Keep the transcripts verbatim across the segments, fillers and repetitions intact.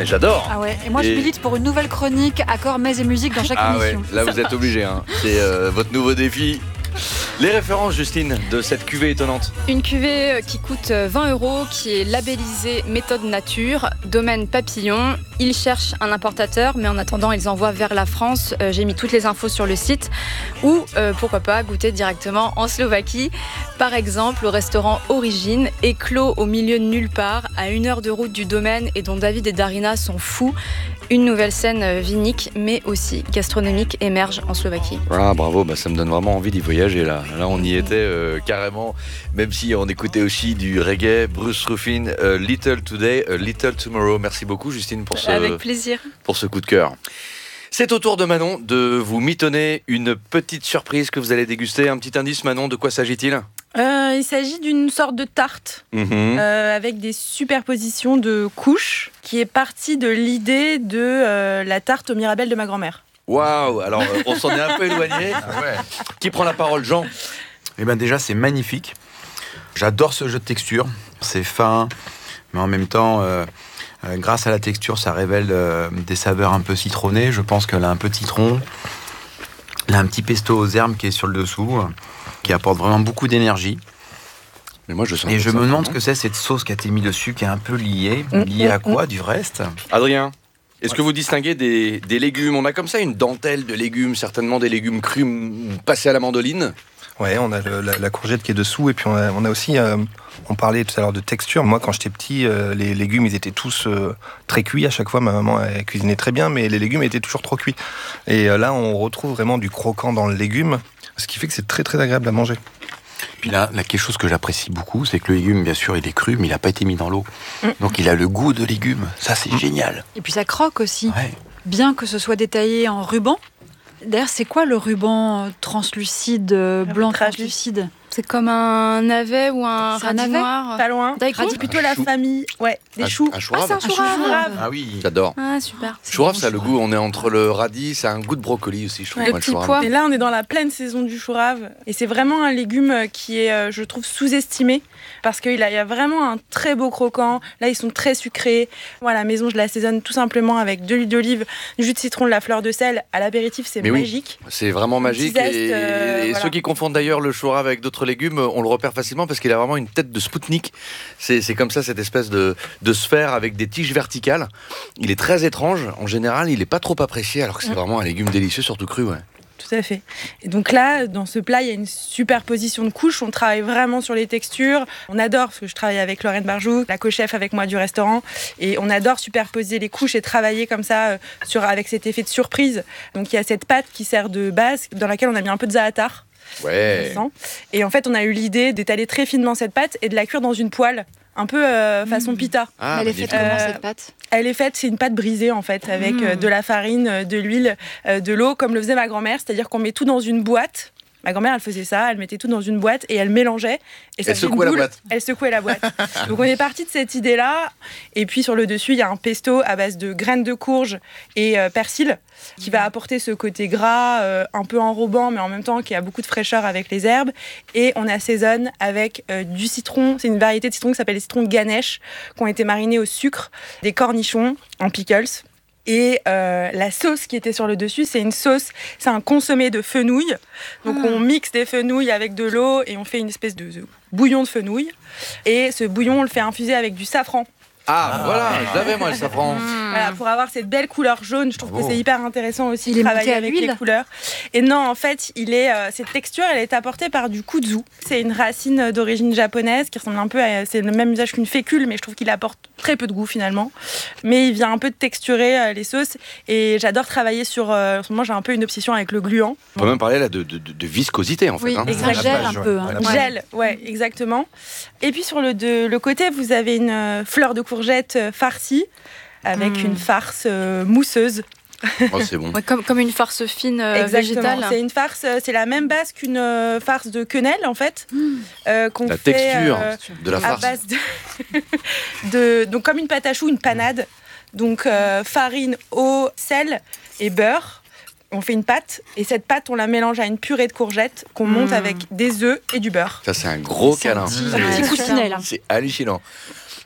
J'adore. Ah ouais. Et moi, et... je milite pour une nouvelle chronique accords, mets et musique dans chaque ah émission. Ouais. Là, vous êtes obligés. Hein. C'est euh, votre nouveau défi. Les références, Justine, de cette cuvée étonnante. Une cuvée qui coûte vingt euros, qui est labellisée méthode nature, domaine papillon. Ils cherchent un importateur, mais en attendant, ils envoient vers la France. Euh, j'ai mis toutes les infos sur le site. Ou, euh, pourquoi pas, goûter directement en Slovaquie. Par exemple, au restaurant Origine, éclos au milieu de nulle part, à une heure de route du domaine et dont David et Darina sont fous. Une nouvelle scène vinique, mais aussi gastronomique, émerge en Slovaquie. Ah, bravo, bah, ça me donne vraiment envie d'y voyager là. Là, on y était euh, carrément, même si on écoutait aussi du reggae. Bruce Ruffin, uh, Little Today, a Little Tomorrow. Merci beaucoup, Justine, pour ce, Avec plaisir. pour ce coup de cœur. C'est au tour de Manon de vous mitonner une petite surprise que vous allez déguster. Un petit indice, Manon, de quoi s'agit-il ? Euh, il s'agit d'une sorte de tarte mmh. euh, avec des superpositions de couches qui est partie de l'idée de euh, la tarte aux mirabelles de ma grand-mère. Waouh, alors euh, on s'en est un peu éloigné. Ah ouais. Qui prend la parole, Jean ? Eh bien déjà, c'est magnifique. J'adore ce jeu de texture. C'est fin, mais en même temps, euh, euh, grâce à la texture, ça révèle euh, des saveurs un peu citronnées. Je pense qu'elle a un peu de citron. Elle a un petit pesto aux herbes qui est sur le dessous, qui apporte vraiment beaucoup d'énergie. Mais moi, je sens Et je me demande ce que c'est cette sauce qui a été mise dessus, qui est un peu liée. Liée à quoi, du reste ? Adrien, est-ce que vous distinguez des, des légumes ? On a comme ça une dentelle de légumes, certainement des légumes crus passés à la mandoline. Ouais, on a le, la, la courgette qui est dessous, et puis on a, on a aussi, euh, on parlait tout à l'heure de texture. Moi, quand j'étais petit, euh, les légumes, ils étaient tous euh, très cuits. À chaque fois, ma maman, elle cuisinait très bien, mais les légumes étaient toujours trop cuits. Et euh, là, on retrouve vraiment du croquant dans le légume, ce qui fait que c'est très très agréable à manger. Puis là, là, quelque chose que j'apprécie beaucoup, c'est que le légume, bien sûr, il est cru, mais il n'a pas été mis dans l'eau. Mmh. Donc il a le goût de légume. Ça, c'est mmh. génial. Et puis ça croque aussi. Ouais. Bien que ce soit détaillé en ruban. D'ailleurs, c'est quoi le ruban translucide, le blanc translucide ? C'est comme un navet ou un c'est radis un navet noir. Pas loin. Radis plutôt la famille. Ouais, des choux. Un chou-rave. Ah, c'est un chou-rave. Ah oui. J'adore. Ah, super. Chou-rave, ça a le goût, on est entre le radis, ça a un goût de brocoli aussi, je trouve. Ouais, moi, le petit le pois. Et là, on est dans la pleine saison du chou-rave. Et c'est vraiment un légume qui est, je trouve, sous-estimé. Parce qu'il y a vraiment un très beau croquant. Là, ils sont très sucrés. Moi, à la maison, je l'assaisonne tout simplement avec de l'huile d'olive, du jus de citron, de la fleur de sel. À l'apéritif, c'est Mais magique. Oui, c'est vraiment magique. Zeste, et euh, et voilà. ceux qui confondent d'ailleurs le chou-rave avec d'autres légumes, on le repère facilement parce qu'il a vraiment une tête de Spoutnik. C'est, c'est comme ça, cette espèce de, de sphère avec des tiges verticales. Il est très étrange. En général, il n'est pas trop apprécié, alors que c'est mmh. vraiment un légume délicieux, surtout cru. Ouais. Tout à fait. Et donc là, dans ce plat, il y a une superposition de couches. On travaille vraiment sur les textures. On adore, parce que je travaille avec Lorraine Barjou, la co-chef avec moi du restaurant, et on adore superposer les couches et travailler comme ça, euh, sur, avec cet effet de surprise. Donc il y a cette pâte qui sert de base, dans laquelle on a mis un peu de za'atar. Ouais. Et en fait, on a eu l'idée d'étaler très finement cette pâte et de la cuire dans une poêle, un peu euh, façon pita. Ah, elle est faite comment, cette pâte ? Elle est faite, c'est une pâte brisée en fait, avec mmh. euh, de la farine, de l'huile, euh, de l'eau, comme le faisait ma grand-mère, c'est-à-dire qu'on met tout dans une boîte. Ma grand-mère, elle faisait ça, elle mettait tout dans une boîte et elle mélangeait. Et ça elle secouait la boîte. Elle secouait la boîte. Donc on est parti de cette idée-là. Et puis sur le dessus, il y a un pesto à base de graines de courge et euh, persil qui va apporter ce côté gras, euh, un peu enrobant, mais en même temps qui a beaucoup de fraîcheur avec les herbes. Et on assaisonne avec euh, du citron. C'est une variété de citron qui s'appelle les citrons Ganesh, qui ont été marinés au sucre, des cornichons en pickles. Et euh, la sauce qui était sur le dessus, c'est une sauce, c'est un consommé de fenouil. Donc mmh. on mixe des fenouils avec de l'eau et on fait une espèce de, de bouillon de fenouil. Et ce bouillon, on le fait infuser avec du safran. Ah, ah voilà, je l'avais moi le safran. Mmh. Voilà, pour avoir cette belle couleur jaune, je trouve oh. que c'est hyper intéressant aussi il de travailler avec l'huile. les couleurs. Et non, en fait, il est, euh, cette texture, elle est apportée par du kudzu. C'est une racine d'origine japonaise qui ressemble un peu à, c'est le même usage qu'une fécule, mais je trouve qu'il apporte très peu de goût finalement. Mais il vient un peu de texturer euh, les sauces. Et j'adore travailler sur. Euh, en ce moment, j'ai un peu une obsession avec le gluant. On peut même parler là de, de, de viscosité en fait. Oui, hein. exact. Ça gèle un peu. Hein. Ouais. Gel, ouais, exactement. Et puis sur le, de, le côté, vous avez une euh, fleur de courgette euh, farcie avec mmh. une farce euh, mousseuse. Oh, c'est bon. Ouais, comme, comme une farce fine euh, végétale. C'est une farce, c'est la même base qu'une euh, farce de quenelle en fait. Mmh. Euh, qu'on la fait, texture euh, de la farce. À base de, de donc comme une pâte à choux, une panade. Donc euh, farine, eau, sel et beurre. On fait une pâte et cette pâte, on la mélange à une purée de courgettes qu'on mmh. monte avec des œufs et du beurre. Ça, c'est un gros c'est câlin. Un petit, mmh. petit coussinet là. C'est hallucinant.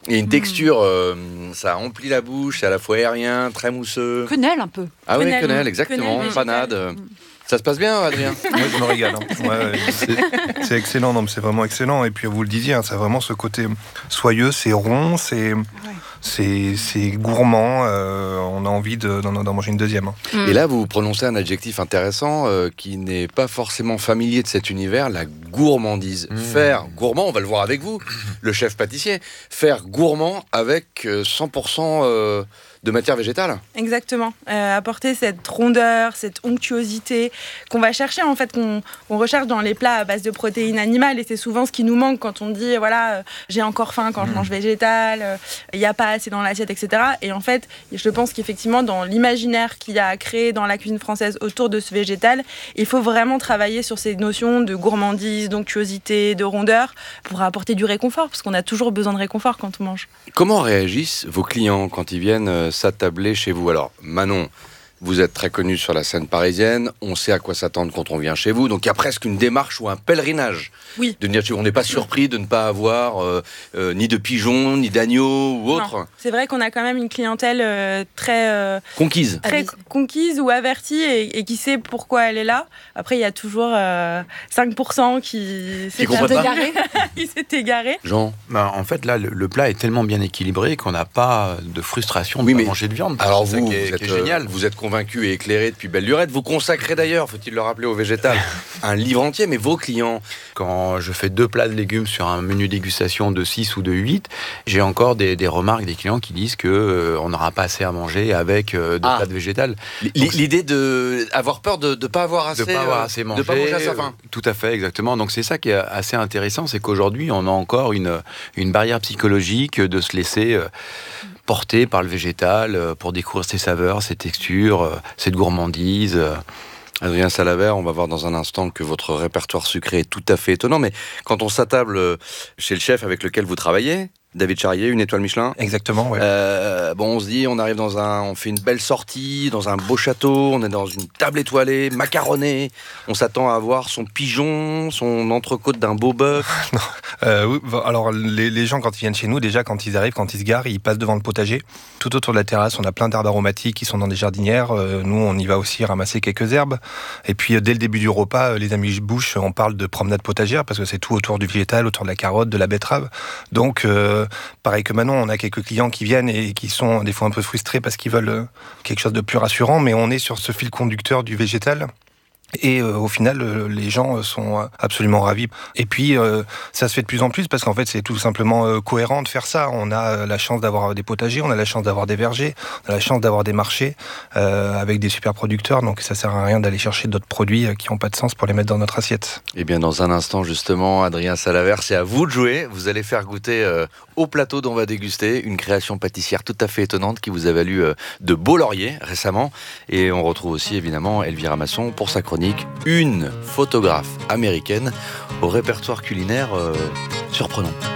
Et une texture, euh, ça emplit la bouche, c'est à la fois aérien, très mousseux. Quenelle un peu. Ah Quenelle, oui, quenelle, exactement, quenelle panade. végétale. Ça se passe bien, Adrien? Moi, je me régale. Hein. Ouais, ouais, c'est, c'est excellent, non, mais c'est vraiment excellent. Et puis, vous le disiez, hein, ça a vraiment ce côté soyeux, c'est rond, c'est, ouais. c'est, c'est gourmand. Euh, on a envie de, d'en, d'en manger une deuxième. Hein. Mm. Et là, vous prononcez un adjectif intéressant euh, qui n'est pas forcément familier de cet univers, la gourmandise. Mm. Faire gourmand, on va le voir avec vous, le chef pâtissier, faire gourmand avec cent pour cent euh, de matière végétale. Exactement. Euh, apporter cette rondeur, cette onctuosité qu'on va chercher, en fait, qu'on, qu'on recherche dans les plats à base de protéines animales. Et c'est souvent ce qui nous manque quand on dit, voilà, euh, j'ai encore faim quand mmh. je mange végétal, il euh, n'y a pas assez dans l'assiette, et cetera. Et en fait, je pense qu'effectivement, dans l'imaginaire qu'il y a à créer dans la cuisine française autour de ce végétal, il faut vraiment travailler sur ces notions de gourmandise, d'onctuosité, de rondeur, pour apporter du réconfort, parce qu'on a toujours besoin de réconfort quand on mange. Comment réagissent vos clients quand ils viennent euh, s'attabler chez vous? Alors, Manon, vous êtes très connue sur la scène parisienne, on sait à quoi s'attendre quand on vient chez vous, donc il y a presque une démarche ou un pèlerinage. Oui. De venir chez vous. On n'est pas surpris de ne pas avoir euh, euh, ni de pigeons, ni d'agneaux ou autre. Non. C'est vrai qu'on a quand même une clientèle euh, très... Euh, conquise. Très Avis. conquise ou avertie et, et qui sait pourquoi elle est là. Après, il y a toujours euh, cinq pour cent qui s'est égaré. qui s'est égaré. Jean? Ben, en fait, là, le, le plat est tellement bien équilibré qu'on n'a pas de frustration de oui, pas mais manger de viande. Alors c'est vous, ça qui est, vous, êtes, qui est génial. Euh, vous êtes convaincu et éclairé depuis belle lurette. Vous consacrez d'ailleurs, faut-il le rappeler, au végétal, un livre entier, mais vos clients... Quand je fais deux plats de légumes sur un menu dégustation de six ou de huit, j'ai encore des, des remarques des clients qui disent qu'on euh, n'aura pas assez à manger avec euh, deux ah. plats de végétal. Donc, l'idée d'avoir peur de ne pas avoir assez, de pas avoir assez mangé, de pas manger à sa faim. Tout à fait, exactement. Donc c'est ça qui est assez intéressant, c'est qu'aujourd'hui, on a encore une, une barrière psychologique de se laisser... Euh, porté par le végétal pour découvrir ses saveurs, ses textures, cette gourmandise. Adrien Salaver, on va voir dans un instant que votre répertoire sucré est tout à fait étonnant, mais quand on s'attable chez le chef avec lequel vous travaillez, David Charrier, une étoile Michelin. Exactement, ouais. Euh, bon, on se dit, on arrive dans un, on fait une belle sortie, dans un beau château, on est dans une table étoilée, macaronnée. On s'attend à avoir son pigeon, son entrecôte d'un beau bœuf. euh, oui, alors les, les gens quand ils viennent chez nous, déjà quand ils arrivent, quand ils se garent, ils passent devant le potager. Tout autour de la terrasse, on a plein d'herbes aromatiques qui sont dans des jardinières. Euh, nous, on y va aussi ramasser quelques herbes. Et puis euh, dès le début du repas, euh, les amis Bouche, on parle de promenade potagère parce que c'est tout autour du végétal, autour de la carotte, de la betterave. Donc euh, pareil que Manon, on a quelques clients qui viennent et qui sont des fois un peu frustrés parce qu'ils veulent quelque chose de plus rassurant, mais on est sur ce fil conducteur du végétal. Et euh, au final, euh, les gens sont absolument ravis. Et puis, euh, ça se fait de plus en plus parce qu'en fait, c'est tout simplement euh, cohérent de faire ça. On a la chance d'avoir des potagers, on a la chance d'avoir des vergers, on a la chance d'avoir des marchés euh, avec des super producteurs. Donc, ça sert à rien d'aller chercher d'autres produits qui n'ont pas de sens pour les mettre dans notre assiette. Et bien, dans un instant, justement, Adrien Salaver, c'est à vous de jouer. Vous allez faire goûter euh, au plateau dont on va déguster une création pâtissière tout à fait étonnante qui vous a valu euh, de beaux lauriers récemment. Et on retrouve aussi, évidemment, Elvira Masson pour sa chronique. Une photographe américaine au répertoire culinaire euh, surprenant.